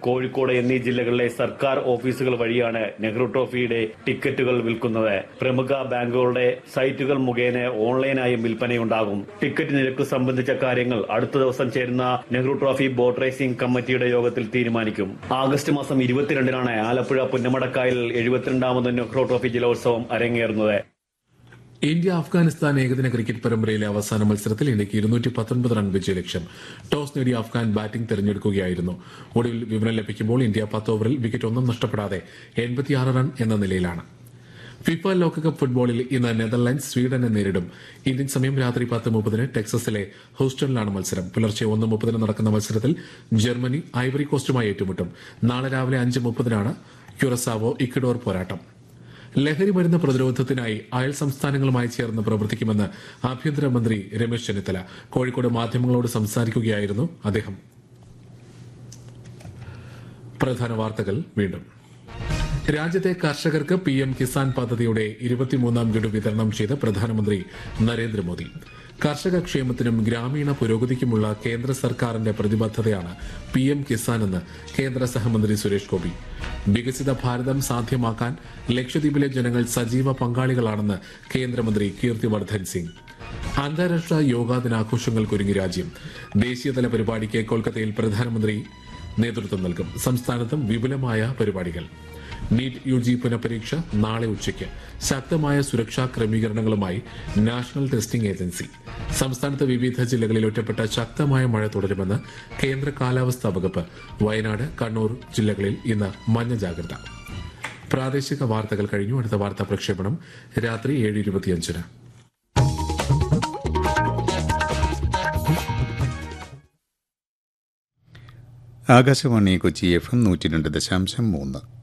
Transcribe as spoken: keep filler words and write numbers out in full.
കോഴിക്കോട് എന്നീ ജില്ലകളിലെ സർക്കാർ ഓഫീസുകൾ വഴിയാണ് നെഹ്റു ട്രോഫിയുടെ ടിക്കറ്റുകൾ വിൽക്കുന്നത്. പ്രമുഖ ബാങ്കുകളുടെ സൈറ്റുകൾ മുഖേന ഓൺലൈനായും വിൽപ്പനയുണ്ടാകും. ടിക്കറ്റ് നിരക്ക് സംബന്ധിച്ച കാര്യങ്ങൾ അടുത്ത ദിവസം ചേരുന്ന നെഹ്റു ട്രോഫി ബോട്ട് റേസിംഗ് കമ്മിറ്റിയുടെ യോഗത്തിൽ തീരുമാനിക്കും. ആഗസ്റ്റ് മാസം ഇരുപത്തിരണ്ടിനാണ് ആലപ്പുഴ പുന്നമടക്കായൽ എഴുപത്തിരണ്ടാമത് നെഹ്റു ട്രോഫി ജലോത്സവം അരങ്ങേറുന്നത്. ഇന്ത്യ അഫ്ഗാനിസ്ഥാൻ ഏകദിന ക്രിക്കറ്റ് പരമ്പരയിലെ അവസാന മത്സരത്തിൽ ഇന്ത്യക്ക് ഇരുന്നൂറ്റി പത്തൊൻപത് റൺ വിജയലക്ഷ്യം. ടോസ് നേടിയ അഫ്ഗാൻ ബാറ്റിംഗ് തെരഞ്ഞെടുക്കുകയായിരുന്നു. ഒടുവിൽ വിവരം ലഭിക്കുമ്പോൾ ഇന്ത്യ പത്ത് ഓവറിൽ വിക്കറ്റ് ഒന്നും നഷ്ടപ്പെടാതെ എൺപത്തിയാറ് റൺ എന്ന നിലയിലാണ്. ഫിഫ ലോകകപ്പ് ഫുട്ബോളിൽ ഇന്ന് നെതർലാൻഡ്സ് സ്വീഡനെ നേരിടും. ഇന്ത്യൻ സമയം രാത്രി പത്ത് മുപ്പതിന് ടെക്സസിലെ ഹൂസ്റ്റണിലാണ് മത്സരം. പുലർച്ചെ ഒന്ന് മുപ്പതിന് നടക്കുന്ന മത്സരത്തിൽ ജർമ്മനി ഐവറി കോസ്റ്റുമായി ഏറ്റുമുട്ടും. നാളെ രാവിലെ അഞ്ച് മുപ്പതിനാണ് ക്യുറസാവോ ഇക്വഡോർ പോരാട്ടം. ലഹരി മരുന്ന് പ്രതിരോധത്തിനായി അയൽ സംസ്ഥാനങ്ങളുമായി ചേർന്ന് പ്രവർത്തിക്കുമെന്ന് ആഭ്യന്തരമന്ത്രി രമേശ് ചെന്നിത്തല കോഴിക്കോട് മാധ്യമങ്ങളോട് സംസാരിക്കുകയായിരുന്നു അദ്ദേഹം. പ്രധാന വാർത്തകൾ വീണ്ടും. രാജ്യത്തെ കർഷകർക്ക് പി എം കിസാൻ പദ്ധതിയുടെ ഇരുപത്തിമൂന്നാം ഗഡു വിതരണം ചെയ്ത് പ്രധാനമന്ത്രി നരേന്ദ്രമോദി. കർഷക ക്ഷേമത്തിനും ഗ്രാമീണ പുരോഗതിക്കുമുള്ള കേന്ദ്ര സർക്കാരിന്റെ പ്രതിബദ്ധതയാണ് പി എം കിസാൻ എന്ന് കേന്ദ്ര സഹമന്ത്രി സുരേഷ് ഗോപി. വികസിത ഭാരതം സാധ്യമാക്കാൻ ലക്ഷദ്വീപിലെ ജനങ്ങൾ സജീവ പങ്കാളികളാണെന്ന് കേന്ദ്രമന്ത്രി കീർത്തിവർദ്ധൻ സിംഗ്. അന്താരാഷ്ട്ര യോഗാ ദിനാഘോഷങ്ങൾക്കൊരുങ്ങി രാജ്യം. ദേശീയതല പരിപാടിക്ക് കൊൽക്കത്തയിൽ പ്രധാനമന്ത്രി നേതൃത്വം നൽകും. സംസ്ഥാനത്തും വിപുലമായ പരിപാടികൾ. നീറ്റ് യു ജി പുനഃപരീക്ഷ നാളെ ഉച്ചയ്ക്ക്. ശക്തമായ സുരക്ഷാ ക്രമീകരണങ്ങളുമായി നാഷണൽ ടെസ്റ്റിംഗ് ഏജൻസി. സംസ്ഥാനത്ത് വിവിധ ജില്ലകളിൽ ഒറ്റപ്പെട്ട ശക്തമായ മഴ തുടരുമെന്ന് കേന്ദ്ര കാലാവസ്ഥാ വകുപ്പ്. വയനാട്, കണ്ണൂർ ജില്ലകളിൽ ഇന്ന് മഞ്ഞ ജാഗ്രത. പ്രാദേശിക വാർത്തകൾ കഴിഞ്ഞു. അടുത്ത വാർത്താ പ്രക്ഷേപണം രാത്രി ഏഴ് ഇരുപത്തിയഞ്ചിന്. ആകാശവാണി കൊച്ചി എഫ് എം നൂറ്റി രണ്ട് ദശാംശം മൂന്ന്.